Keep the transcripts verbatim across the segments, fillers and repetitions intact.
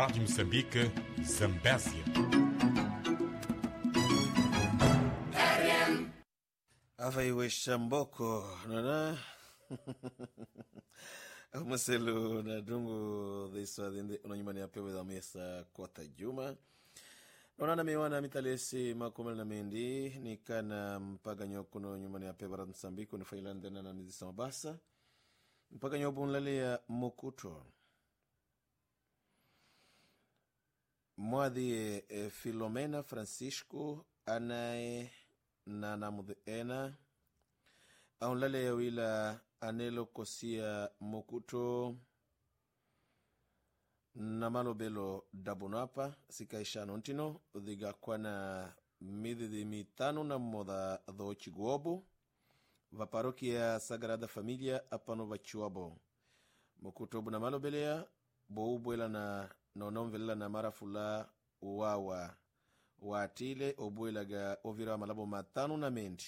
Rádio Moçambique, Zambésia. Avai weshamboko nana Amaselo na dungu Dhiswa dhinde unanyumani ya pewe dha mesa Kota Juma Nonana miwana mitalesi makumeli na mendi Nikana mpaga nyokuno nyumani ya pewe Rad Msambiko ni failande na na mizisa mabasa Mpaga nyobu unlale ya Mokuto Mwadi e, Filomena Francisco Anae Nana Mudheena Aunlale ya wila Anelo Kosia Mokuto Namalo Belo Dabunapa Sikaisha Nontino Udhiga kwa na midhi mitano na moda dhochi guobu Vaparokia Sagrada Familia Apano Vachuabo Mokuto Bunamalo Belea Boubwela na Nonomvela na Marafula Uwawa Watile Obwela ga Ovira Malabo Matano na Mendi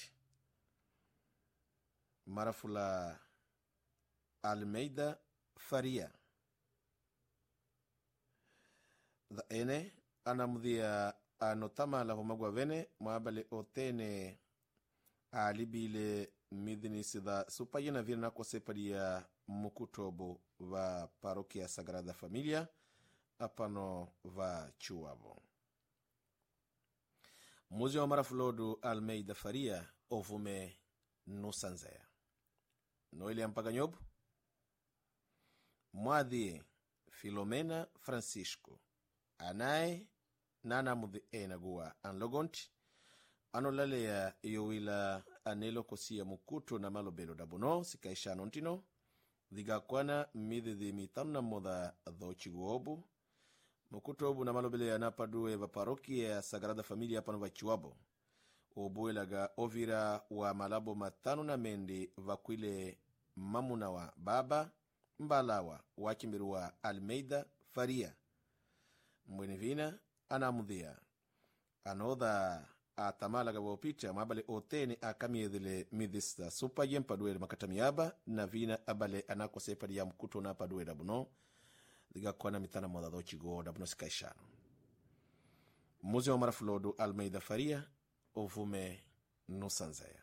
Marafula Almeida Faria The ene Anamudhia Anotama la Homagwa Vene Mwabale Otene Alibile Midini Sida Supayena Vina kwa separia Mukutobo Va Parokia Sagrada Familia Apano Va Chuabo Muzi wa Marafulodu Almeida Faria Ovume Nusanzea Noelia Mpaganyobu Mwadi Filomena Francisco Anae Nana Mudheena Gua Anlogonti Anolale ya Iowila Anelo Kosia Mukuto na Malobelo Dabuno Sikaisha Nontino Dhiga kwana midhi mitano na moda dhochi guobu Mokuto obu na malobele ya napadue va parokia ya Sagrada Familia Apano Vachuabo Obuelaga ovira wa malabo matano na mendi vakwile mamuna wa baba mbalawa wakimbiruwa Almeida Faria Mwenevina anamudhia Anodha atamalaga wopita mabale otene akamiedhile midhista Supa yempaduele makatamiaba na vina abale anako separi ya Mkuto na paduele dabuno Diga kwa na mitana moda dhochi go dabuno sikaishano Muzi wa Marafulodu Almeida Faria Ovume Nusanzea